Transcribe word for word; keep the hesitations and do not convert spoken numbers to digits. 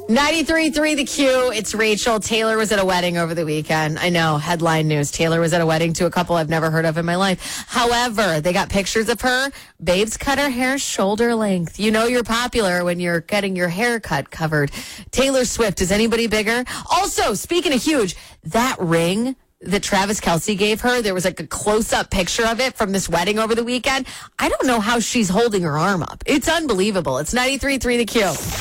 ninety-three point three The Q. It's Rachel. Taylor was at a wedding over the weekend. I know, headline news. Taylor was at a wedding to a couple I've never heard of in my life. However, they got pictures of her. Babes cut her hair shoulder length. You know you're popular when you're getting your haircut covered. Taylor Swift, is anybody bigger? Also, speaking of huge, that ring that Travis Kelce gave her, there was like a close-up picture of it from this wedding over the weekend. I don't know how she's holding her arm up. It's unbelievable. It's ninety-three point three The Q.